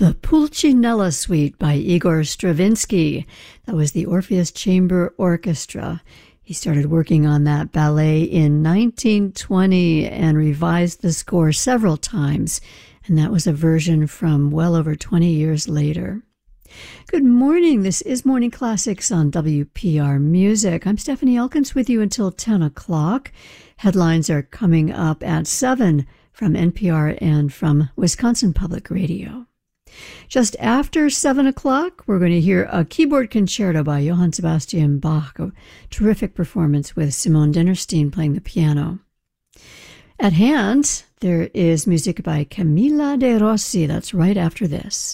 The Pulcinella Suite by Igor Stravinsky. That was the Orpheus Chamber Orchestra. He started working on that ballet in 1920 and revised the score several times, and that was a version from well over 20 years later. Good morning. This is Morning Classics on WPR Music. I'm Stephanie Elkins with you until 10 o'clock. Headlines are coming up at 7 from NPR and from Wisconsin Public Radio. Just after 7 o'clock, we're going to hear a keyboard concerto by Johann Sebastian Bach, a terrific performance with Simone Dinnerstein playing the piano. At hand, there is music by Camilla De Rossi. That's right after this.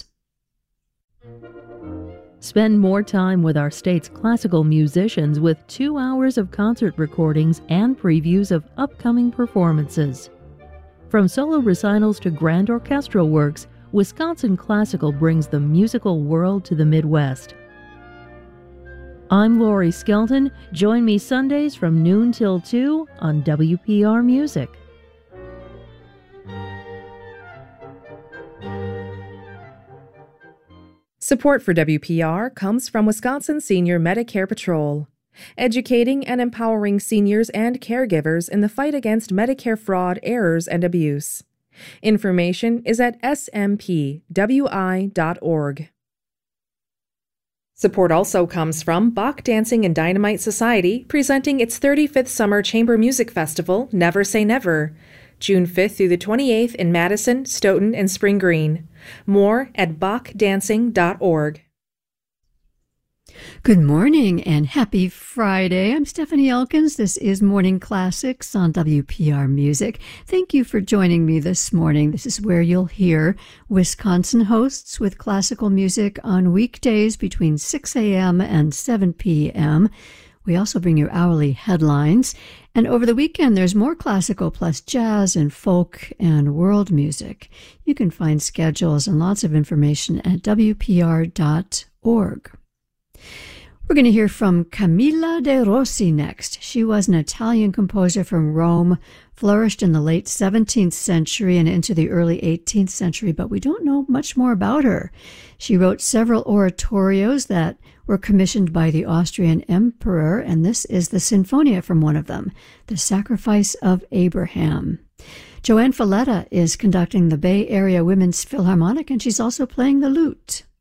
Spend more time with our state's classical musicians with 2 hours of concert recordings and previews of upcoming performances. From solo recitals to grand orchestral works, Wisconsin Classical brings the musical world to the Midwest. I'm Lori Skelton. Join me Sundays from noon till 2 on WPR Music. Support for WPR comes from Wisconsin Senior Medicare Patrol, educating and empowering seniors and caregivers in the fight against Medicare fraud, errors, and abuse. Information is at smpwi.org. Support also comes from Bach Dancing and Dynamite Society, presenting its 35th Summer Chamber Music Festival, Never Say Never, June 5th through the 28th in Madison, Stoughton, and Spring Green. More at bachdancing.org. Good morning and happy Friday. I'm Stephanie Elkins. This is Morning Classics on WPR Music. Thank you for joining me this morning. This is where you'll hear Wisconsin hosts with classical music on weekdays between 6 a.m. and 7 p.m. We also bring you hourly headlines. And over the weekend, there's more classical plus jazz and folk and world music. You can find schedules and lots of information at WPR.org. We're going to hear from Camilla De Rossi next. She was an Italian composer from Rome, flourished in the late 17th century and into the early 18th century, but we don't know much more about her. She wrote several oratorios that were commissioned by the Austrian emperor, and this is the Sinfonia from one of them, The Sacrifice of Abraham. Joanne Falletta is conducting the Bay Area Women's Philharmonic, and she's also playing the lute.